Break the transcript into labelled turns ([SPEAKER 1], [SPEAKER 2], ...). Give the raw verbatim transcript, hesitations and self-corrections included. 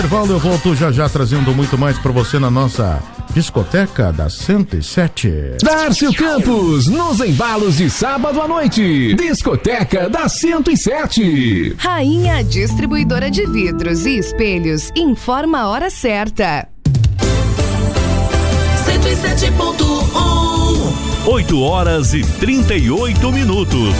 [SPEAKER 1] Eu volto já já trazendo muito mais pra você na nossa discoteca da cento e sete.
[SPEAKER 2] Darcio Campos, nos embalos de sábado à noite. Discoteca da cento e sete.
[SPEAKER 3] Rainha Distribuidora de Vidros e Espelhos informa a hora certa.
[SPEAKER 4] cento e sete ponto um.
[SPEAKER 5] oito horas e trinta e oito minutos.